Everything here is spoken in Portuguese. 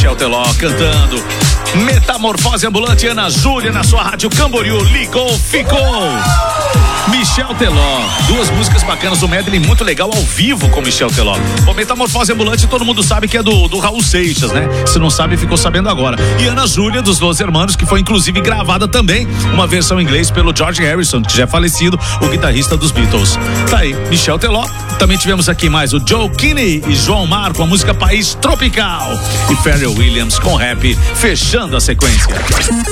Michel Teló cantando Metamorfose Ambulante. Ana Júlia na sua rádio Camboriú. Ligou, ficou. Michel Teló, duas músicas bacanas, um medley muito legal ao vivo com Michel Teló. O Metamorfose Ambulante todo mundo sabe que é do Raul Seixas, né? Se não sabe, ficou sabendo agora. E Ana Júlia dos Los Hermanos, que foi inclusive gravada também, uma versão em inglês pelo George Harrison, que já é falecido, o guitarrista dos Beatles. Tá aí, Michel Teló. Também tivemos aqui mais o Joe Kinney e João Mar com a música País Tropical. E Pharrell Williams com rap, fechando a sequência.